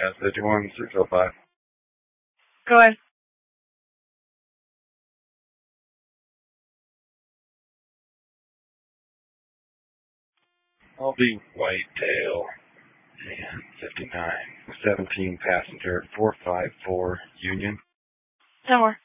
51 605. Go ahead. I'll be Whitetail and 59 17 passenger 454 Union. 10 more.